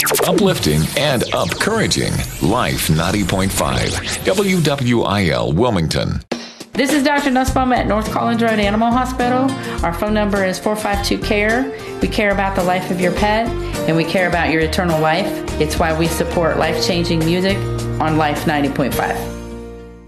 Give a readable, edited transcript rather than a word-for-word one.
Uplifting and encouraging. Life 90.5. WWIL Wilmington. This is Dr. Nussbaum at North Collins Road Animal Hospital. Our phone number is 452-CARE. We care about the life of your pet, and we care about your eternal life. It's why we support life-changing music on Life 90.5.